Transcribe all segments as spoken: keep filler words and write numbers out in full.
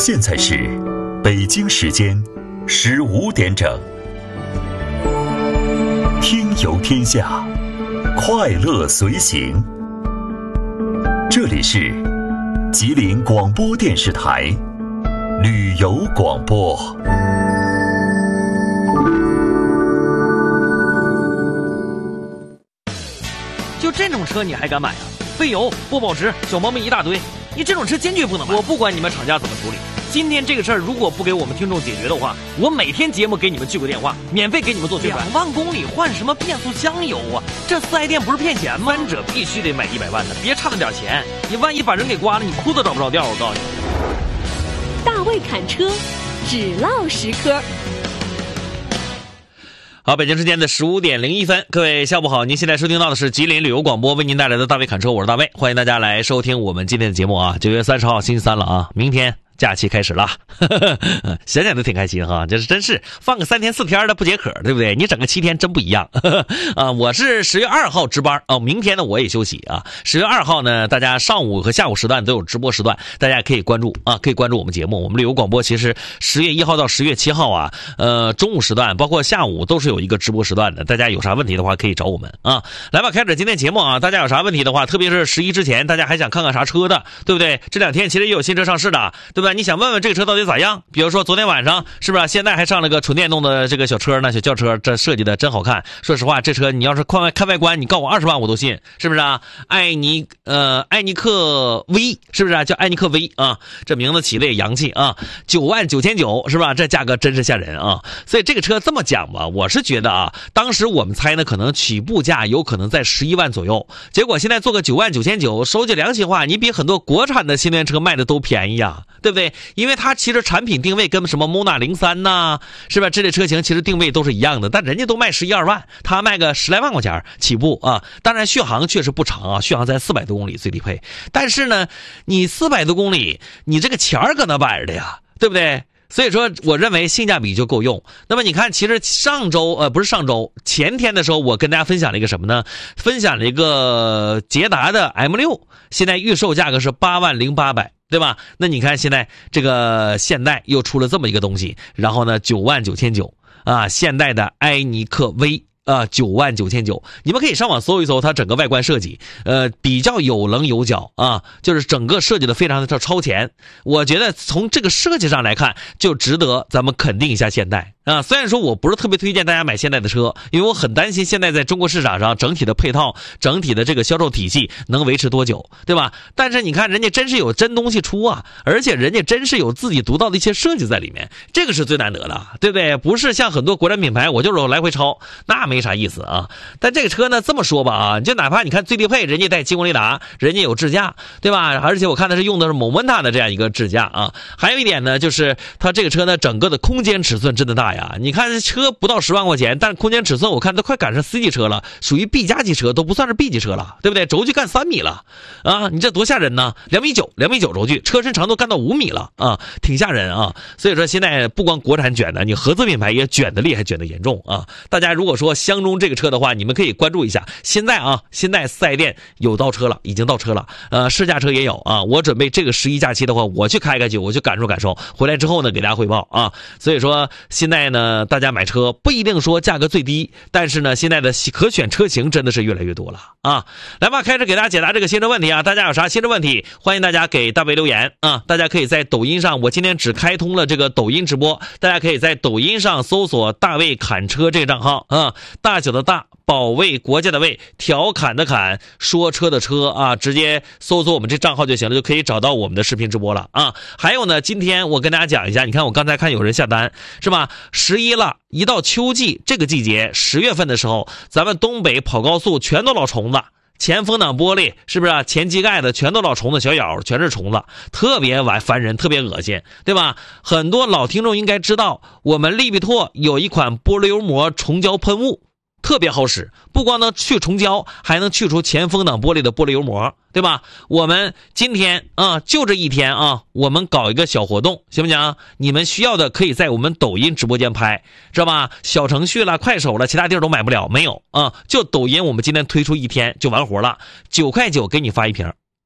现在是北京时间十五点整。听游天下，快乐随行。这里是吉林广播电视台旅游广播。 就这种车你还敢买啊？费油、不保值、小毛病一大堆，你这种车坚决不能买。我不管你们厂家怎么处理，今天这个事儿如果不给我们听众解决的话，我每天节目给你们聚个电话，免费给你们做宣传。两万公里换什么变速箱油啊？这四 S 店不是骗钱吗？三者必须得买一百万的，别差那点钱，你万一把人给刮了，你裤子找不着调。我告诉你， 大卫侃车，只唠实科。 好，北京时间的十五点零一分，各位下午好，您现在收听到的是吉林旅游广播为您带来的大卫侃车，我是大卫，欢迎大家来收听我们今天的节目啊。九月三十号星期三了啊，明天假期开始了，想想都挺开心哈，这是真是放个三天四天的不解渴，对不对？你整个七天真不一样啊！我是十月二号值班啊，明天呢我也休息啊。十月二号呢，大家上午和下午时段都有直播时段，大家可以关注啊，可以关注我们节目。我们旅游广播其实十月一号到十月七号啊，呃，中午时段包括下午都是有一个直播时段的，大家有啥问题的话可以找我们啊。来吧，开始今天节目啊，大家有啥问题的话，特别是十一之前，大家还想看看啥车的，对不对？这两天其实也有新车上市的，对吧？你想问问这个车到底咋样？比如说昨天晚上是不是现在还上了个纯电动的这个小车呢？小轿车，这设计的真好看。说实话，这车你要是看外看外观，你告我二十万我都信，是不是啊？艾尼呃艾尼克 V 是不是啊？叫艾尼克 V 啊，这名字起的也洋气啊，九万九千九是吧？这价格真是吓人啊！所以这个车这么讲吧，我是觉得啊，当时我们猜呢，可能起步价有可能在十一万左右，结果现在做个九万九千九，说句良心话，你比很多国产的新能源车卖的都便宜啊，对不对？因为它其实产品定位跟什么 Mona 零三呐，是吧？这类车型其实定位都是一样的，但人家都卖十一二万，他卖个十来万块钱起步啊。当然续航确实不长啊，续航在四百多公里最低配，但是呢，你四百多公里，你这个钱儿搁那摆着的呀，对不对？所以说，我认为性价比就够用。那么你看，其实上周呃不是上周，前天的时候，我跟大家分享了一个什么呢？分享了一个捷达的 M 六， 现在预售价格是八万零八百。对吧？那你看现在这个现代又出了这么一个东西，然后呢九万九千九啊，现代的埃尼克 V 啊九万九千九，你们可以上网搜一搜它整个外观设计，呃比较有棱有角啊，就是整个设计的非常的超前。我觉得从这个设计上来看，就值得咱们肯定一下现代。啊，虽然说我不是特别推荐大家买现代的车，因为我很担心现在在中国市场上整体的配套、整体的这个销售体系能维持多久，对吧？但是你看人家真是有真东西出啊，而且人家真是有自己独到的一些设计在里面，这个是最难得的，对不对？不是像很多国产品牌我就是来回抄，那没啥意思啊。但这个车呢，这么说吧啊，就哪怕你看最低配，人家带激光雷达，人家有智驾，对吧？而且我看它是用的是某温塔的这样一个智驾啊。还有一点呢，就是它这个车呢，整个的空间尺寸真的大呀。你看这车不到十万块钱，但是空间尺寸我看都快赶上 C 级车了，属于 B 加级车，都不算是 B 级车了，对不对？轴距干三米了啊，你这多吓人呢！两米九，两米九轴距，车身长度干到五米了啊，挺吓人啊。所以说现在不光国产卷的，你合资品牌也卷的厉害，卷的严重啊。大家如果说相中这个车的话，你们可以关注一下。现在啊，现在四 S 店有到车了，已经到车了，呃，试驾车也有啊。我准备这个十一假期的话，我去开开去，我去感受感受，回来之后呢，给大家汇报啊。所以说现在呢，大家买车不一定说价格最低，但是呢，现在的可选车型真的是越来越多了啊！来吧，开始给大家解答这个新车问题啊！大家有啥新车问题，欢迎大家给大卫留言啊！大家可以在抖音上，我今天只开通了这个抖音直播，大家可以在抖音上搜索大卫侃车这个账号啊，大小的大，保卫国家的卫，调侃的侃，说车的车啊，直接搜索我们这账号就行了，就可以找到我们的视频直播了啊！还有呢，今天我跟大家讲一下，你看我刚才看有人下单是吧？十一了，一到秋季这个季节，十月份的时候，咱们东北跑高速全都老虫子，前风挡玻璃是不是啊？前机盖的全都老虫子，小咬全是虫子，特别烦烦人，特别恶心，对吧？很多老听众应该知道，我们利比拓有一款玻璃油膜虫胶喷雾，特别好使，不光能去虫胶，还能去除前风挡玻璃的玻璃油膜，对吧？我们今天啊，就这一天啊，我们搞一个小活动，行不行？你们需要的可以在我们抖音直播间拍，知道吧？小程序了、快手了，其他地儿都买不了，没有啊，就抖音我们今天推出一天就完活了，九块九给你发一瓶。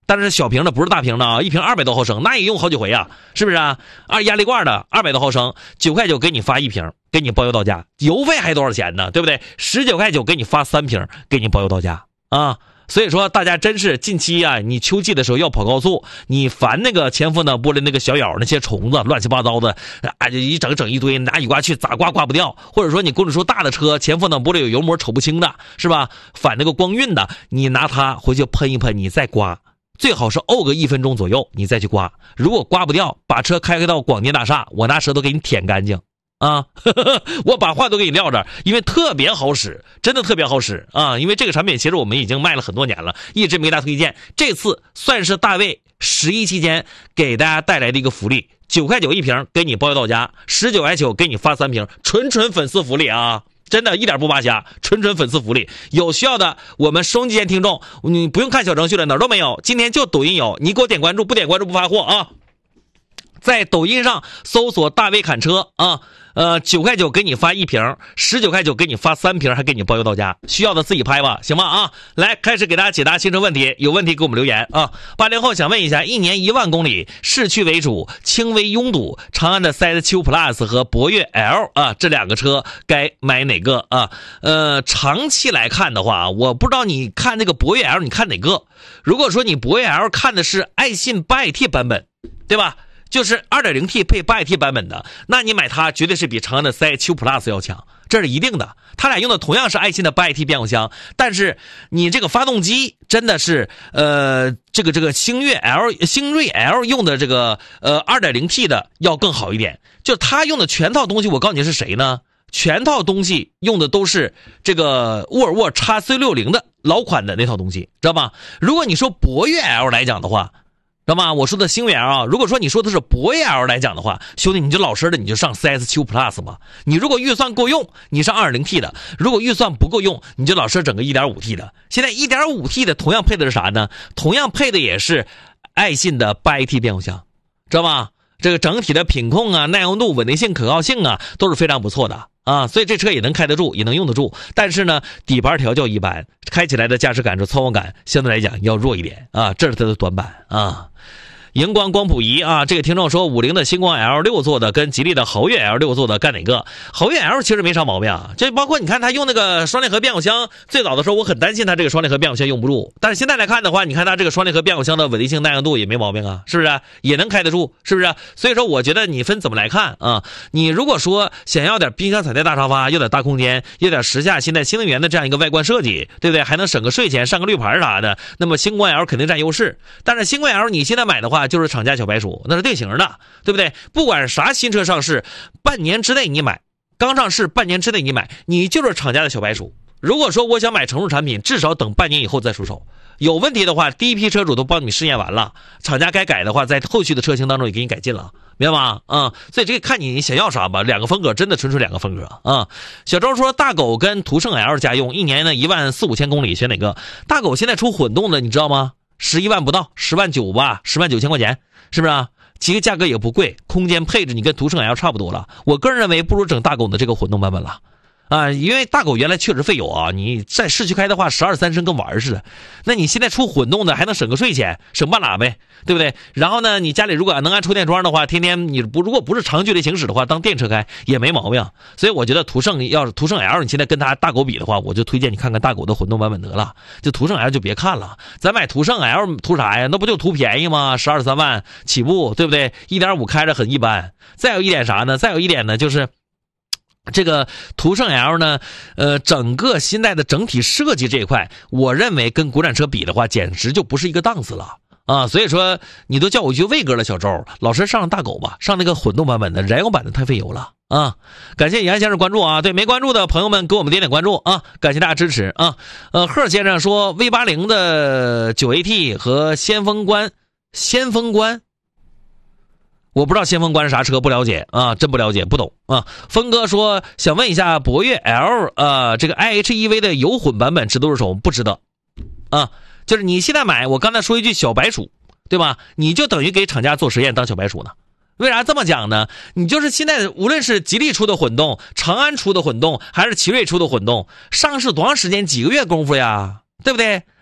但是小瓶的不是大瓶的啊，一瓶二百多毫升，那也用好几回啊，是不是啊？二压力罐的二百多毫升，九块九给你发一瓶，给你包邮到家，邮费还多少钱呢？对不对？十九块九给你发三瓶，给你包邮到家啊。所以说大家真是近期啊，你秋季的时候要跑高速，你烦那个前风挡玻璃那个小咬那些虫子乱七八糟的，啊一整整一堆，拿雨刮去咋刮刮不掉，或者说你公里数大的车前风挡玻璃有油膜瞅不清的，是吧？反那个光晕的，你拿它回去喷一喷，你再刮。最好是沤个一分钟左右，你再去刮。如果刮不掉，把车开开到广电大厦，我拿舌头给你舔干净啊！我把话都给你撂这儿，因为特别好使，真的特别好使啊！因为这个产品其实我们已经卖了很多年了，一直没大推荐。这次算是大卫十一期间给大家带来的一个福利，九块九一瓶给你包邮到家，十九块九给你发三瓶，纯纯粉丝福利啊！真的一点不扒瞎，纯纯粉丝福利。有需要的我们收音机前听众，你不用看小程序了，哪儿都没有，今天就抖音有，你给我点关注，不点关注不发货啊。在抖音上搜索大卫侃车啊，呃九块九给你发一瓶，十九块九给你发三瓶，还给你包邮到家。需要的自己拍吧，行吗啊？来，开始给大家解答行车问题，有问题给我们留言啊。八零后想问一下，一年一万公里，市区为主，轻微拥堵，长安的 C S 七 Plus 和博越 L 啊，这两个车该买哪个啊？呃，长期来看的话，我不知道你看那个博越 L 你看哪个？如果说你博越 L 看的是爱信 八 A T 版本，对吧？就是 二点零 T 配 八 A T 版本的，那你买它绝对是比长安的 C S 七 Plus 要强，这是一定的。它俩用的同样是爱信的 八 A T 变速箱，但是你这个发动机真的是呃这个这个星越 L 星锐 L 用的这个呃 二点零 T 的要更好一点。就它用的全套东西，我告诉你是谁呢？全套东西用的都是这个沃尔沃 X C 六十 的老款的那套东西，知道吧？如果你说博越 L 来讲的话，知道吗？我说的星越 L 啊，如果说你说的是博越 L 来讲的话，兄弟你就老实的你就上 C S 七 Plus 吧。你如果预算够用，你上 二点零 T 的；如果预算不够用，你就老实整个 一点五 T 的。现在 一点五 T 的同样配的是啥呢？同样配的也是爱信的 八 A T 变速箱，知道吗？这个整体的品控啊、耐用度、稳定性、可靠性啊都是非常不错的啊，所以这车也能开得住，也能用得住。但是呢，底盘调教一般，开起来的驾驶感受、操控感相对来讲要弱一点啊，这是它的短板啊。荧光光谱仪啊，这个听众说五菱的星光 L 六 座的跟吉利的豪越 L 六 座的干哪个？豪越 L 其实没啥毛病啊，这包括你看它用那个双离合变速箱，最早的时候我很担心它这个双离合变速箱用不住，但是现在来看的话，你看它这个双离合变速箱的稳定性、耐用度也没毛病啊，是不是？也能开得住，是不是？所以说我觉得你分怎么来看啊？你如果说想要点冰箱彩电大沙发，要点大空间，要点时下现在新能源的这样一个外观设计，对不对？还能省个税钱，上个绿牌啥的，那么星光 L 肯定占优势。但是星光 L 你现在买的话，就是厂家小白鼠，那是定型的，对不对？不管啥新车上市，半年之内你买，刚上市半年之内你买，你就是厂家的小白鼠。如果说我想买成熟产品，至少等半年以后再出手。有问题的话，第一批车主都帮你试验完了，厂家该改的话，在后续的车型当中也给你改进了，明白吗？啊、嗯，所以这个看你想要啥吧，两个风格真的纯纯两个风格啊、嗯。小周说大狗跟途胜 L 家用，一年呢一万四五千公里，选哪个？大狗现在出混动的，你知道吗？十一万不到，十万九吧，十万九千块钱，是不是啊？其实价格也不贵，空间配置你跟途胜 L 差不多了。我个人认为不如整大狗的这个混动版本了。啊，因为大狗原来确实费油啊，你在市区开的话，十二三升跟玩似的。那你现在出混动的，还能省个税钱，省半拉呗，对不对？然后呢，你家里如果能安充电桩的话，天天你不如果不是长距离行驶的话，当电车开也没毛病。所以我觉得途胜要是途胜 L， 你现在跟它大狗比的话，我就推荐你看看大狗的混动版本得了。就途胜 L 就别看了，咱买途胜 L 图啥呀？那不就图便宜吗？十二三万起步，对不对？一点五开着很一般。再有一点啥呢？再有一点呢，就是。这个途胜 L 呢，呃，整个新代的整体设计这一块，我认为跟国产车比的话，简直就不是一个档次了啊！所以说，你都叫我一句魏哥了，小周，老实上大狗吧，上那个混动版本的，燃油版的太费油了啊！感谢杨先生关注啊，对没关注的朋友们给我们点点关注啊，感谢大家支持啊！呃，贺先生说 V 八十 的 九 A T 和先锋官，先锋官。我不知道先锋官是啥车，不了解啊，真不了解，不懂啊。峰哥说想问一下博越 L 呃这个 I H E V 的油混版本值多少手？不值得啊，就是你现在买，我刚才说一句小白鼠，对吧？你就等于给厂家做实验当小白鼠呢。为啥这么讲呢？你就是现在无论是吉利出的混动，长安出的混动，还是奇瑞出的混动，上市多长时间？几个月功夫呀？对不对？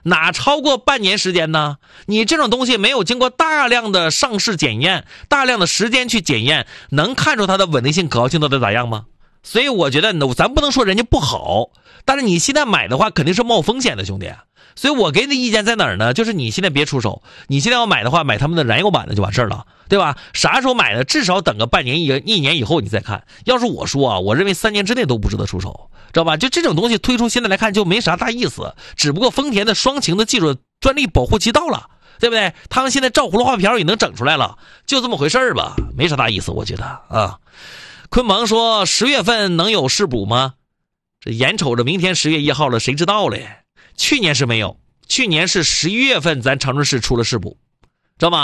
哪超过半年时间呢？你这种东西没有经过大量的上市检验，大量的时间去检验，能看出它的稳定性、可靠性到底咋样吗？所以我觉得咱不能说人家不好，但是你现在买的话肯定是冒风险的，兄弟。所以我给你的意见在哪儿呢？就是你现在别出手，你现在要买的话，买他们的燃油版的就完事儿了，对吧？啥时候买的，至少等个半年一一年以后你再看。要是我说啊，我认为三年之内都不值得出手，知道吧？就这种东西推出现在来看就没啥大意思，只不过丰田的双擎的技术专利保护期到了，对不对？他们现在照葫芦画瓢也能整出来了，就这么回事儿吧，没啥大意思，我觉得啊。鲲鹏说十月份能有试补吗？这眼瞅着明天十月一号了，谁知道嘞？去年是没有，去年是十一月份咱长春市出了试补，知道吗？